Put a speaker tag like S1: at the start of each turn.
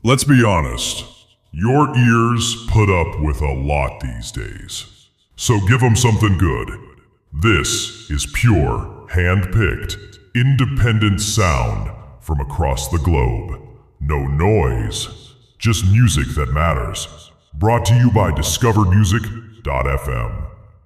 S1: Let's be honest, your ears put up with a lot these days. So give them something good. This is pure, hand-picked, independent sound from across the globe. No noise, just music that matters. Brought to you by DiscoverMusic.fm.